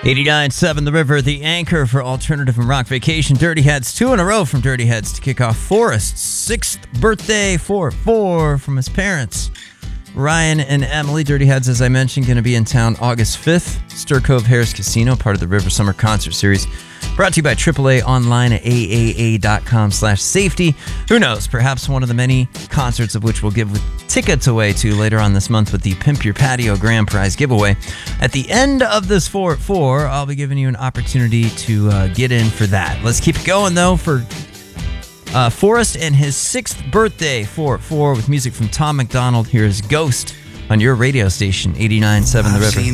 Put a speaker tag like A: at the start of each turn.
A: 89.7 The River, the anchor for alternative and rock vacation. Dirty Heads, 2 in a row from Dirty Heads to kick off Forrest's 6th birthday, 4 from his parents. Ryan and Emily, Dirty Heads, as I mentioned, going to be in town August 5th. Stir Cove Harris Casino, part of the River Summer Concert Series. Brought to you by AAA online at aaa.com/safety. Who knows, perhaps one of the many concerts of which we'll give tickets away to later on this month with the Pimp Your Patio Grand Prize giveaway. At the end of this 4 at 4, I'll be giving you an opportunity to get in for that. Let's keep it going, though, for Forrest and his 6th birthday, 4 at 4, with music from Tom McDonald. Here's Ghost on your radio station, 89.7 The River.